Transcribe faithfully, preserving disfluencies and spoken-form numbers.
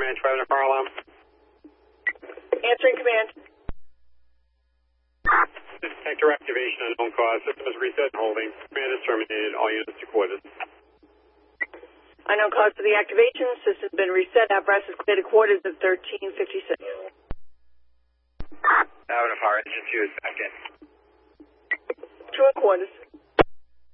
Command, twelve fire alarm. Answering command. Detector activation, unknown cause. System is reset and holding. Command is terminated. All units to quarters. Unknown cause for the activation. System has been reset. Apparatus is cleared to quarters at thirteen fifty-six. Out of fire, engine two is back in. Two in quarters.